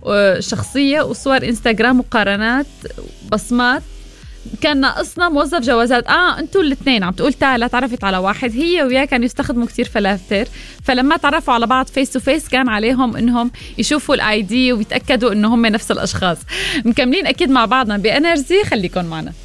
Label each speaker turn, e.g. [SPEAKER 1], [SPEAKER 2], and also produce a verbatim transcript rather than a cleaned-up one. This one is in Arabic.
[SPEAKER 1] شخصية وصور انستغرام مقارنات بصمات. كان ناقصنا موظف جوازات. اه انتوا الاثنين عم تقول تعالى تعرفت على واحد، هي وياه كانوا يستخدموا كتير فلاتر، فلما تعرفوا على بعض فيس تو فيس كان عليهم انهم يشوفوا الاي دي ويتاكدوا انه هم نفس الاشخاص. مكملين اكيد مع بعضنا بانرجي، خليكم معنا.